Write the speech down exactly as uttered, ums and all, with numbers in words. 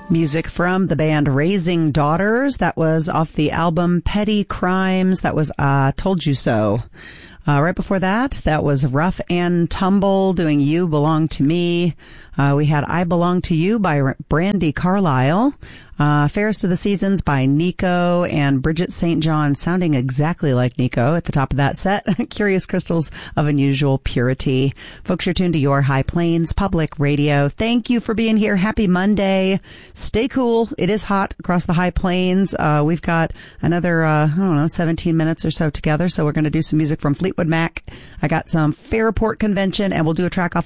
Music from the band Raising Daughters. That was off the album Petty Crimes. That was uh Told You So. Uh, right before that, that was Rough and Tumble doing You Belong to Me. Uh, we had I Belong to You by Brandi Carlile. Uh, Fairest of the Seasons by Nico and Bridget Saint John, sounding exactly like Nico at the top of that set. Curious Crystals of Unusual Purity. Folks, you're tuned to Your High Plains Public Radio. Thank you for being here. Happy Monday. Stay cool. It is hot across the High Plains. Uh, we've got another, uh, I don't know, seventeen minutes or so together. So we're going to do some music from Fleetwood Mac. I got some Fairport Convention, and we'll do a track off